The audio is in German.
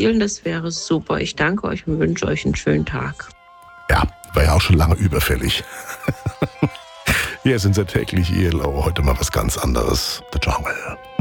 spielen, das wäre super. Ich danke euch und wünsche euch einen schönen Tag. Ja, war ja auch schon lange überfällig. Hier sind sie täglich ELO, heute mal was ganz anderes. The Jungle.